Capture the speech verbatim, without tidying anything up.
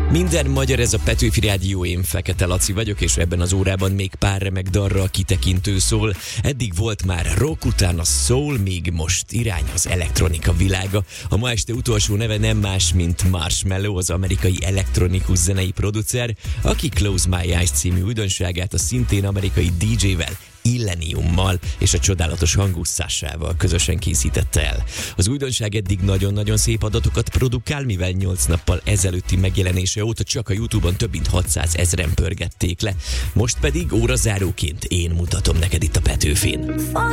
Minden magyar, ez a Petőfi Rádió, én Fekete Laci vagyok, és ebben az órában még pár remek dalra kitekintő szól. Eddig volt már rock, utána soul, még most irány az elektronika világa. A ma este utolsó neve nem más, mint Marshmello, az amerikai elektronikus zenei producer, aki Close My Eyes című újdonságát a szintén amerikai dé dzsével, Illeniummal és a csodálatos hangú Sashával közösen készítette el. Az újdonság eddig nagyon-nagyon szép adatokat produkál, mivel nyolc nappal ezelőtti megjelenése óta csak a YouTube-on több mint hatszázezren pörgették le. Most pedig órazáróként én mutatom neked itt a Petőfin.